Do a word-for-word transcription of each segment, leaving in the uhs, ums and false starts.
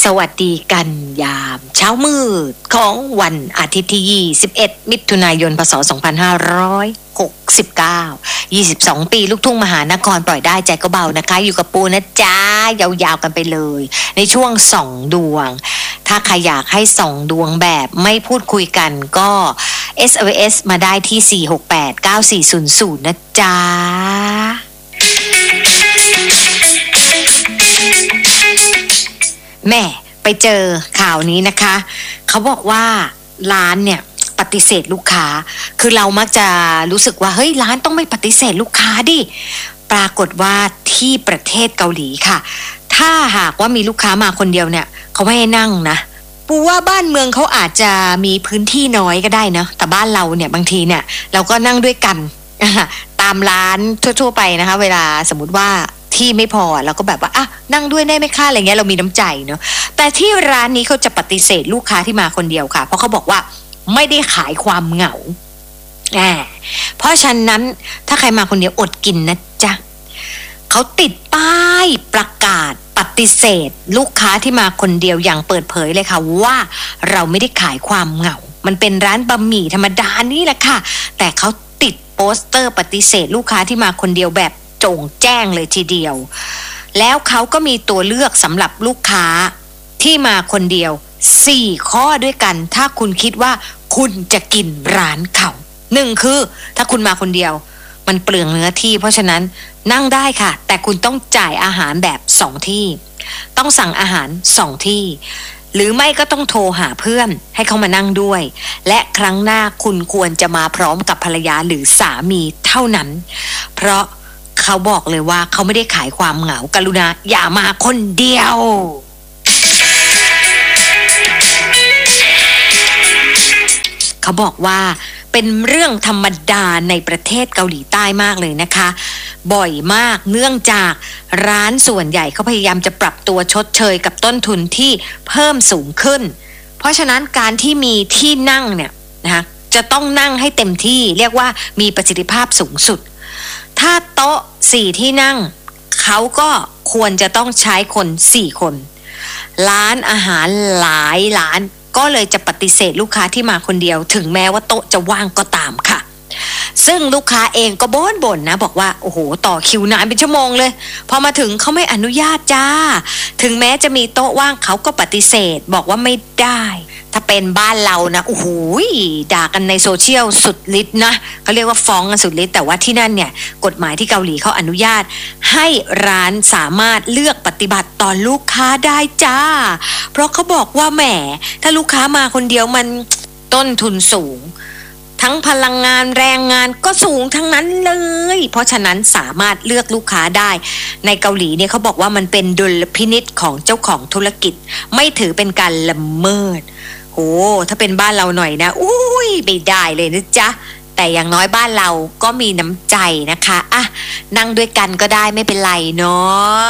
วัสดีกันยามเช้ามืดของวันอาทิตย์ที่ยี่สิบเอ็ดมิถุนายนพศสองพันห้าร้อยหกสิบเก้า ยี่สิบสองปีลูกทุ่งมหานครปล่อยได้ใจก็เบานะคะอยู่กับปูนะจ๊ะยาวๆกันไปเลยในช่วงส่องดวงถ้าใครอยากให้ส่องดวงแบบไม่พูดคุยกันก็ เอส โอ เอส มาได้ที่สี่ หก แปด เก้า สี่ ศูนย์ ศูนย์นะจ๊ะแม่ไปเจอข่าวนี้นะคะเขาบอกว่าร้านเนี่ยปฏิเสธลูกค้าคือเรามักจะรู้สึกว่าเฮ้ยร้านต้องไม่ปฏิเสธลูกค้าดิปรากฏว่าที่ประเทศเกาหลีค่ะถ้าหากว่ามีลูกค้ามาคนเดียวเนี่ยเขาไม่ให้นั่งนะปูว่าบ้านเมืองเขาอาจจะมีพื้นที่น้อยก็ได้นะแต่บ้านเราเนี่ยบางทีเนี่ยเราก็นั่งด้วยกันตามร้านทั่วๆไปนะคะเวลาสมมุติว่าที่ไม่พอเราก็แบบว่าอ่ะนั่งด้วยได้ไหมคะอะไรเงี้ยเรามีน้ำใจเนาะแต่ที่ร้านนี้เขาจะปฏิเสธลูกค้าที่มาคนเดียวค่ะเพราะเขาบอกว่าไม่ได้ขายความเหงาอ่าเพราะฉะนั้นถ้าใครมาคนเดียวอดกินนะจ๊ะเขาติดป้ายประกาศปฏิเสธลูกค้าที่มาคนเดียวอย่างเปิดเผยเลยค่ะว่าเราไม่ได้ขายความเหงามันเป็นร้านบะหมี่ธรรมดานี่แหละค่ะแต่เขาติดโปสเตอร์ปฏิเสธลูกค้าที่มาคนเดียวแบบโจ่งแจ้งเลยทีเดียวแล้วเขาก็มีตัวเลือกสำหรับลูกค้าที่มาคนเดียวสี่ข้อด้วยกันถ้าคุณคิดว่าคุณจะกินร้านเขาหนึ่งคือถ้าคุณมาคนเดียวมันเปลืองเนื้อที่เพราะฉะนั้นนั่งได้ค่ะแต่คุณต้องจ่ายอาหารแบบสองที่ต้องสั่งอาหารสองที่หรือไม่ก็ต้องโทรหาเพื่อนให้เขามานั่งด้วยและครั้งหน้าคุณควรจะมาพร้อมกับภรรยาหรือสามีเท่านั้นเพราะเขาบอกเลยว่าเขาไม่ได้ขายความเหงากรุณาอย่ามาคนเดียวเขาบอกว่าเป็นเรื่องธรรมดาในประเทศเกาหลีใต้มากเลยนะคะบ่อยมากเนื่องจากร้านส่วนใหญ่เขาพยายามจะปรับตัวชดเชยกับต้นทุนที่เพิ่มสูงขึ้นเพราะฉะนั้นการที่มีที่นั่งเนี่ยนะคะจะต้องนั่งให้เต็มที่เรียกว่ามีประสิทธิภาพสูงสุดถ้าโต๊ะสี่ที่นั่งเขาก็ควรจะต้องใช้คนสี่คนร้านอาหารหลายร้านก็เลยจะปฏิเสธลูกค้าที่มาคนเดียวถึงแม้ว่าโต๊ะจะว่างก็ตามค่ะซึ่งลูกค้าเองก็บ่นบ่นนะบอกว่าโอ้โหต่อคิวนานเป็นชั่วโมงเลยพอมาถึงเขาไม่อนุญาตจ้าถึงแม้จะมีโต๊ะว่างเขาก็ปฏิเสธบอกว่าไม่ได้ถ้าเป็นบ้านเรานะโอ้โหด่ากันในโซเชียลสุดฤทธิ์นะเขาเรียกว่าฟ้องกันสุดฤทธิ์แต่ว่าที่นั่นเนี่ยกฎหมายที่เกาหลีเขาอนุญาตให้ร้านสามารถเลือกปฏิบัติต่อลูกค้าได้จ้าเพราะเขาบอกว่าแหมถ้าลูกค้ามาคนเดียวมันต้นทุนสูงทั้งพลังงานแรงงานก็สูงทั้งนั้นเลยเพราะฉะนั้นสามารถเลือกลูกค้าได้ในเกาหลีเนี่ยเขาบอกว่ามันเป็นดุลพินิจของเจ้าของธุรกิจไม่ถือเป็นการละเมิดโอ้ถ้าเป็นบ้านเราหน่อยนะอุ้ยไม่ได้เลยนะจ๊ะแต่อย่างน้อยบ้านเราก็มีน้ำใจนะคะอ่ะนั่งด้วยกันก็ได้ไม่เป็นไรเนาะ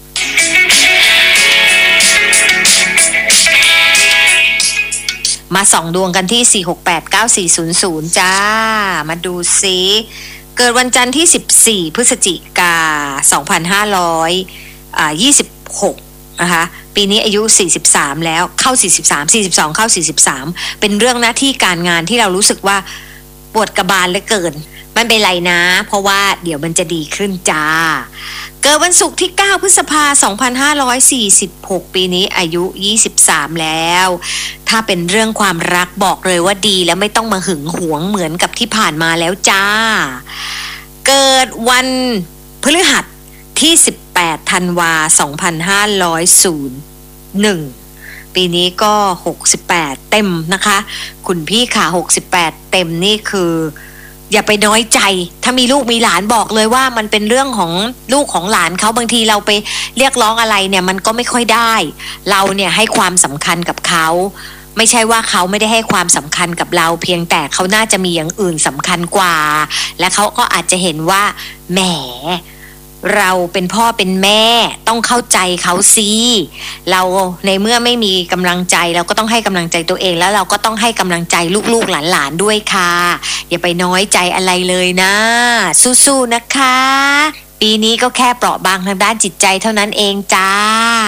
มาส่องดวงกันที่สี่ หก แปด เก้า สี่ ศูนย์ ศูนย์จ้ามาดูซิเกิดวันจันทร์ที่สิบสี่พฤศจิกายนสองพันห้าร้อยยี่สิบหกนะคะปีนี้อายุสี่สิบสามแล้วเข้าสี่สิบสาม สี่สิบสองเข้าสี่สิบสามเป็นเรื่องหน้าที่การงานที่เรารู้สึกว่าปวดกระบาลเหลือเกินมันเป็นไรนะเพราะว่าเดี๋ยวมันจะดีขึ้นจ้าเกิดวันศุกร์ที่เก้าพฤษภาคมสองพันห้าร้อยสี่สิบหกปีนี้อายุยี่สิบสามแล้วถ้าเป็นเรื่องความรักบอกเลยว่าดีแล้วไม่ต้องมาหึงหวงเหมือนกับที่ผ่านมาแล้วจ้าเกิดวันพฤหัสที่สิบแปดธันวาคมสองพันห้าร้อยหนึ่งปีนี้ก็หกสิบแปดเต็มนะคะคุณพี่ค่ะหกสิบแปดเต็มนี่คืออย่าไปน้อยใจถ้ามีลูกมีหลานบอกเลยว่ามันเป็นเรื่องของลูกของหลานเขาบางทีเราไปเรียกร้องอะไรเนี่ยมันก็ไม่ค่อยได้เราเนี่ยให้ความสำคัญกับเขาไม่ใช่ว่าเขาไม่ได้ให้ความสำคัญกับเราเพียงแต่เขาน่าจะมีอย่างอื่นสำคัญกว่าและเขาก็อาจจะเห็นว่าแหมเราเป็นพ่อเป็นแม่ต้องเข้าใจเขาสิเราในเมื่อไม่มีกำลังใจเราก็ต้องให้กำลังใจตัวเองแล้วเราก็ต้องให้กำลังใจลูกๆหลานๆด้วยค่ะอย่าไปน้อยใจอะไรเลยนะสู้ๆนะคะปีนี้ก็แค่เปราะบางทางด้านจิตใจเท่านั้นเองจ้า